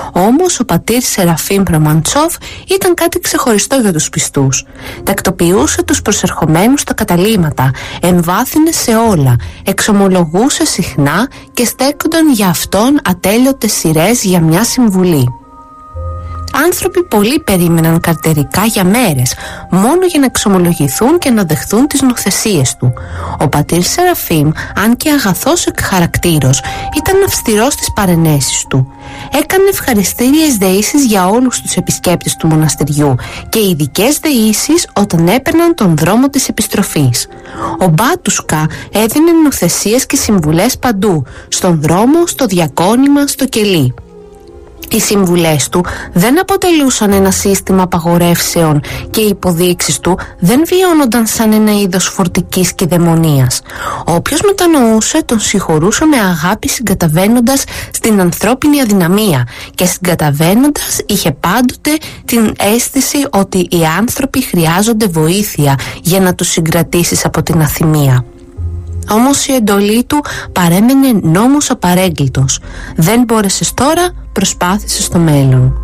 Όμως ο πατήρ Σεραφείμ Ρωμαντσόφ ήταν κάτι ξεχωριστό για τους πιστούς. Τακτοποιούσε τους προσερχομένους στα καταλύματα, εμβάθυνε σε όλα, εξομολογούσε συχνά και στέκονταν για αυτόν ατέλειωτες σειρές για μια συμβουλή. Άνθρωποι πολλοί περίμεναν καρτερικά για μέρες, μόνο για να εξομολογηθούν και να δεχθούν τις νοθεσίες του. Ο πατήρ Σεραφείμ, αν και αγαθός εκ χαρακτήρος, ήταν αυστηρός στις παρενέσεις του. Έκανε ευχαριστήριες δεήσεις για όλους τους επισκέπτες του μοναστηριού και ειδικές δεήσεις όταν έπαιρναν τον δρόμο της επιστροφής. Ο Μπάτουσκα έδινε νοθεσίες και συμβουλές παντού, στον δρόμο, στο διακόνημα, στο κελί. Οι συμβουλές του δεν αποτελούσαν ένα σύστημα απαγορεύσεων και οι υποδείξεις του δεν βιώνονταν σαν ένα είδος φορτικής και δαιμονίας. Όποιος μετανοούσε τον συγχωρούσε με αγάπη, συγκαταβαίνοντας στην ανθρώπινη αδυναμία, και συγκαταβαίνοντας είχε πάντοτε την αίσθηση ότι οι άνθρωποι χρειάζονται βοήθεια για να τους συγκρατήσεις από την αθυμία. Όμως η εντολή του παρέμενε νόμος απαρέγκλητος. Δεν μπόρεσες τώρα, προσπάθησε στο μέλλον.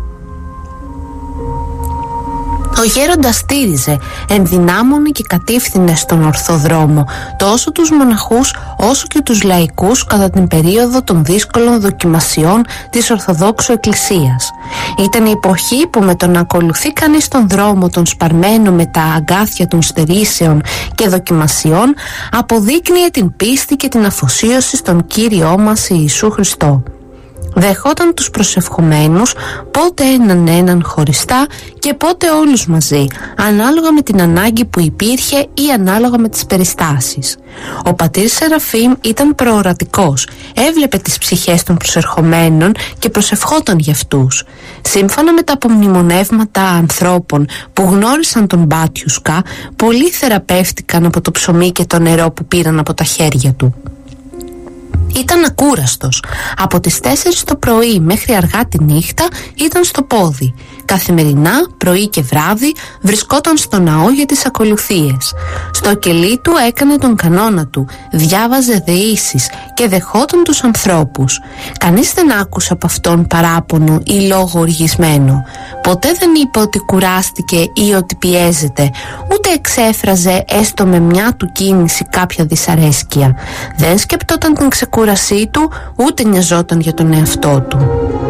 Ο γέροντας στήριζε, ενδυνάμωνε και κατήφθηνε στον ορθό δρόμο τόσο τους μοναχούς όσο και τους λαϊκούς κατά την περίοδο των δύσκολων δοκιμασιών της Ορθοδόξου Εκκλησίας. Ήταν η εποχή που με το να ακολουθεί κανείς τον δρόμο των σπαρμένων με τα αγκάθια των στερήσεων και δοκιμασιών αποδείκνυε την πίστη και την αφοσίωση στον Κύριό μας Ιησού Χριστό. Δεχόταν τους προσευχομένους πότε έναν χωριστά και πότε όλους μαζί, ανάλογα με την ανάγκη που υπήρχε ή ανάλογα με τις περιστάσεις. Ο πατήρ Σεραφείμ ήταν προορατικός, έβλεπε τις ψυχές των προσερχομένων και προσευχόταν για αυτούς. Σύμφωνα με τα απομνημονεύματα ανθρώπων που γνώρισαν τον Μπάτιουσκα, πολλοί θεραπεύτηκαν από το ψωμί και το νερό που πήραν από τα χέρια του. Ήταν ακούραστος. Από τις 4 το πρωί μέχρι αργά τη νύχτα ήταν στο πόδι. Καθημερινά, πρωί και βράδυ, βρισκόταν στο ναό για τις ακολουθίες. Στο κελί του έκανε τον κανόνα του, διάβαζε δεήσεις και δεχόταν τους ανθρώπους. Κανείς δεν άκουσε από αυτόν παράπονο ή λόγο οργισμένο. Ποτέ δεν είπε ότι κουράστηκε ή ότι πιέζεται, ούτε εξέφραζε έστω με μια του κίνηση κάποια δυσαρέσκεια. Δεν σκεπτόταν την ξεκούρασή του, ούτε νοιαζόταν για τον εαυτό του.